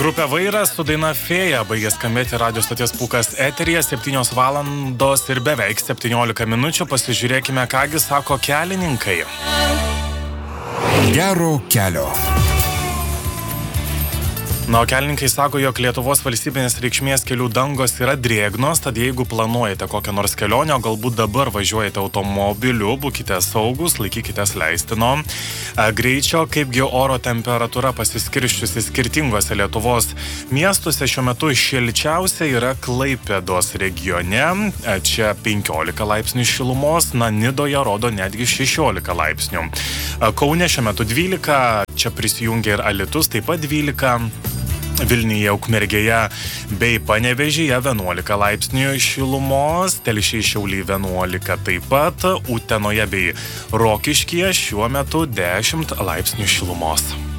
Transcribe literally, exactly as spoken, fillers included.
Grupė Vairas su daina Fėja baigė skambėti radio stoties Pūkas eteryje, septynios valandos ir beveik septyniolika minučių. Pasižiūrėkime, kągi sako kelininkai. Gero kelio. Na, o kelininkai sako, jog Lietuvos valstybinės reikšmės kelių dangos yra drėgnos, tad jeigu planuojate kokią nors kelionę, o galbūt dabar važiuojate automobiliu, būkite saugus, laikykitės leistino greičio, kaipgi oro temperatūra pasiskirščiusi skirtingose Lietuvos miestuose. Šiuo metu šilčiausia yra Klaipėdos regione, čia penkiolika laipsnių šilumos, na, Nidoje rodo netgi šešiolika laipsnių. Kaune šiuo metu dvylika, čia prisijungia ir Alytus, taip pat dvylika. Vilniuje, Ukmergėje bei Panevėžyje vienuolika laipsnių šilumos, Telšiai, Šiauliai vienuolika taip pat, Utenoje bei Rokiškyje šiuo metu dešimt laipsnių šilumos.